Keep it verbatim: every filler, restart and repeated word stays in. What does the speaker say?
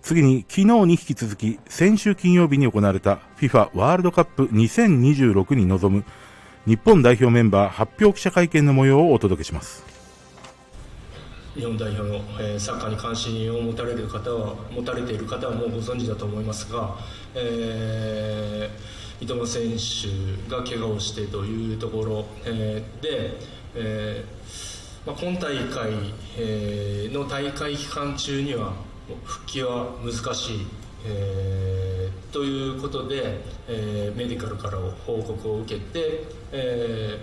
次に、昨日に引き続き、先週金曜日に行われた フィファ ワールドカップにせんにじゅうろくに臨む日本代表メンバー発表記者会見の模様をお届けします。 日本代表の、えー、サッカーに関心を持たれる方は持たれている方はもうご存知だと思いますが、えー、三笘選手が怪我をしてというところ、えー、で、えーまあ、今大会、えー、の大会期間中には復帰は難しい、えー、ということで、えー、メディカルから報告を受けて、えー